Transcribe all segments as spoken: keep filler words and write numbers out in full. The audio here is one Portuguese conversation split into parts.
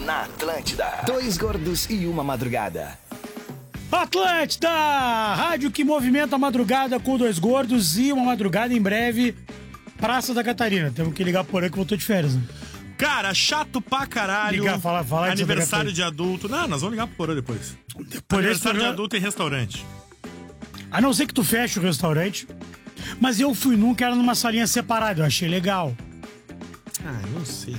na Atlântida. Dois gordos e uma madrugada. Atlântida, rádio que movimenta a madrugada com dois gordos e uma madrugada em breve. Praça da Catarina. Temos que ligar por aí que eu tô de férias, né? Cara, chato pra caralho. Ligar, falar, falar Aniversário de adulto. Não, nós vamos ligar pro Porã depois. Depois Aniversário desse... de adulto em restaurante. A não ser que tu feche o restaurante. Mas eu fui num que era numa salinha separada. Eu achei legal. Ah, não sei.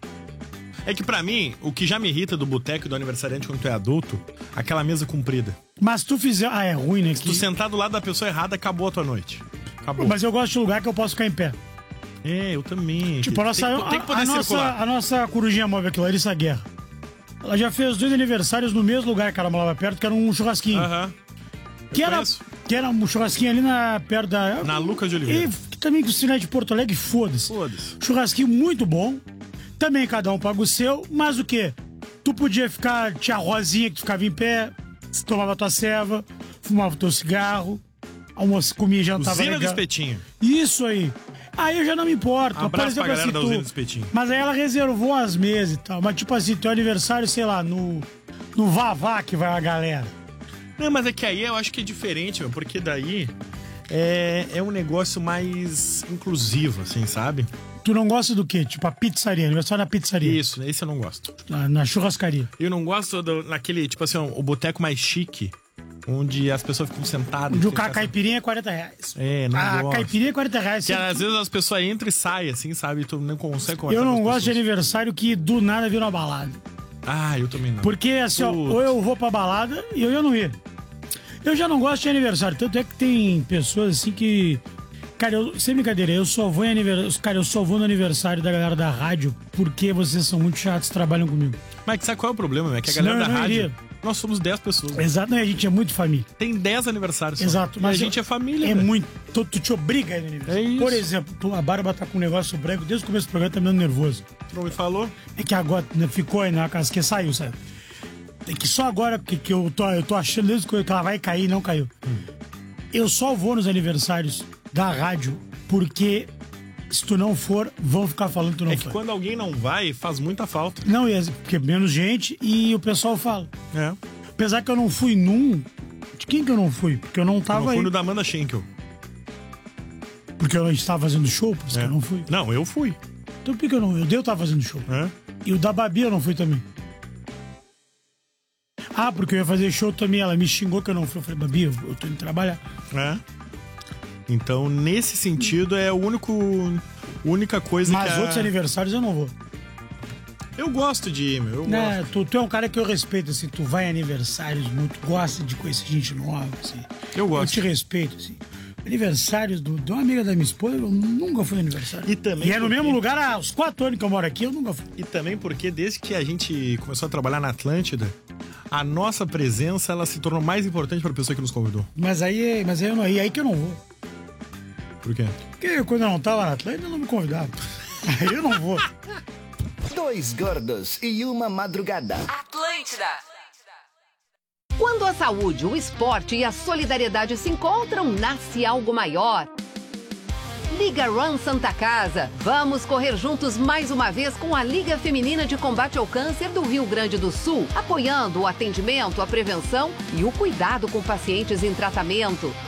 É que pra mim, o que já me irrita do boteco e do aniversariante quando tu é adulto, aquela mesa comprida. Mas tu fizer... Ah, é ruim, né? Se que... tu sentar do lado da pessoa errada, acabou a tua noite. Acabou. Mas eu gosto de lugar que eu posso ficar em pé. É, eu também. Tipo, a nossa, tem, tem que poder a, a circular. Nossa, a nossa corujinha móvel aqui, Larissa Guerra. Ela já fez dois aniversários no mesmo lugar que ela morava perto, que era um churrasquinho. Aham. Que era, que era um churrasquinho ali na, perto da... Na Lucas de Oliveira. E também com o cinema de Porto Alegre, foda-se. Foda-se. Churrasquinho muito bom. Também cada um paga o seu, mas o quê? Tu podia ficar, tinha a Rosinha que tu ficava em pé, tomava tua ceva, fumava teu cigarro, almoço, comia e jantava. Usina do legal. espetinho. Isso aí. Aí eu já não me importo. Abraço Por exemplo, pra galera assim, da tu... Usina do espetinho. Mas aí ela reservou as mesas e tal. Mas tipo assim, teu aniversário, sei lá, no, no Vavá que vai a galera. Não, mas é que aí eu acho que é diferente, meu, porque daí é, é um negócio mais inclusivo, assim, sabe? Tu não gosta do quê? Tipo a pizzaria, aniversário na pizzaria. Isso, esse eu não gosto. Na, na churrascaria. Eu não gosto do, naquele, tipo assim, o boteco mais chique, onde as pessoas ficam sentadas. Onde o ficam ca- caipirinha é quarenta reais. É, não A gosto. caipirinha é quarenta reais. Que sempre- às vezes as pessoas entram e saem, assim, sabe? E tu não consegue conversar Eu não com as gosto de pessoas. aniversário que do nada vira uma balada. Ah, eu também não. Porque assim, ó, Putz. ou eu vou pra balada e eu ia não ir. Eu já não gosto de aniversário. Tanto é que tem pessoas assim que. Cara, eu, sem brincadeira, eu só vou em aniversário. Cara, eu só vou no aniversário da galera da rádio porque vocês são muito chatos, trabalham comigo. Mas sabe qual é o problema, meu? É que a Senão galera eu da não rádio, iria. nós somos dez pessoas. Exato, não, a gente é muito família. Tem dez aniversários só. Exato, E mas a gente eu- é família, É velho. muito. Tu, tu te obriga a ir no aniversário. É isso. Por exemplo, tu, a Bárbara tá com um negócio branco desde o começo do programa, tá me dando nervoso. Tu não me falou? É que agora né, ficou aí na casa que saiu, sabe? É que só agora, porque que eu, tô, eu tô achando desde que ela vai cair e não caiu. Hum. Eu só vou nos aniversários da rádio porque se tu não for, vão ficar falando que tu não É que foi. quando alguém não vai, faz muita falta. Não, e é- porque é menos gente e o pessoal fala. É. Apesar que eu não fui num. De quem que eu não fui? Porque eu não Eu tava não aí. fui no da Amanda Schenkel. Porque eu estava fazendo show, por isso É. que eu não fui. Não, eu fui. Então por que eu não? Eu dei, eu tava fazendo show. É. E o da Babi eu não fui também. Ah, porque eu ia fazer show também. Ela me xingou que eu não fui. Eu falei, Babi, eu, eu tô indo trabalhar. É. Então, nesse sentido, é o único. Única coisa Mas que. a- outros aniversários eu não vou. Eu gosto de ir, meu. Eu Né, gosto. tu, tu é um cara que eu respeito, assim. Tu vai em aniversários muito, gosta de conhecer gente nova, assim. Eu gosto. Eu te respeito, assim. Aniversários do, de uma amiga da minha esposa, eu nunca fui no aniversário. E também E é no porque- mesmo lugar há uns quatro anos que eu moro aqui, eu nunca fui. E também porque desde que a gente começou a trabalhar na Atlântida, a nossa presença ela se tornou mais importante para a pessoa que nos convidou. Mas aí, mas aí, eu não, e aí que eu não vou. Por quê? Porque quando eu não tava na Atlântida, eu não me convidava. Aí eu não vou. Dois gordos e uma madrugada. Atlântida. Quando a saúde, o esporte e a solidariedade se encontram, nasce algo maior. Liga Run Santa Casa. Vamos correr juntos mais uma vez com a Liga Feminina de Combate ao Câncer do Rio Grande do Sul, apoiando o atendimento, a prevenção e o cuidado com pacientes em tratamento.